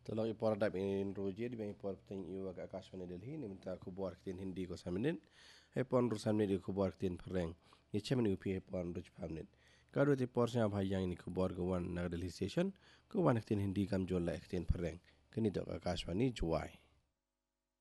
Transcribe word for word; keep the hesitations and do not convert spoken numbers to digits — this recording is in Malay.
Tolong ipor dap in roje di bang ipor peteng iu agak Akashvani Delhi ni minta kubuar ketin Hindi ko saminin. Hepon rusan ni di kubuar ketin pereng. Ye cemen upi hepon ruj pamnin. Kado ti por nya bhai yang ni kubuar gawan Nag Delhi station. Kubuar ketin Hindi kam jol la ketin pereng. Kini dok Akashvani juai.